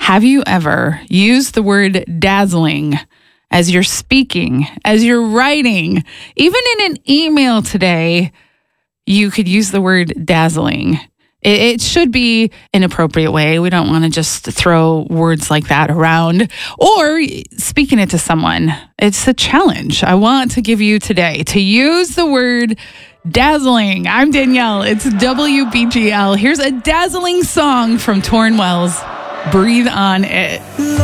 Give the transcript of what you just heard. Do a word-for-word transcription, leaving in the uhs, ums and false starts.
Have you ever used the word dazzling as you're speaking, as you're writing? Even in an email today, you could use the word dazzling. It, it should be an appropriate way. We don't want to just throw words like that around. Or speaking it to someone. It's a challenge I want to give you today to use the word dazzling. I'm Danielle. It's W B G L. Here's a dazzling song from Torn Wells. Breathe on it.